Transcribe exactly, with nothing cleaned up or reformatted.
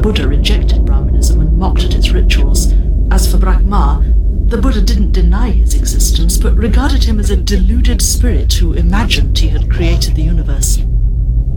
Buddha rejected Brahmanism and mocked at its rituals. As for Brahma, the Buddha didn't deny his existence, but regarded him as a deluded spirit who imagined he had created the universe.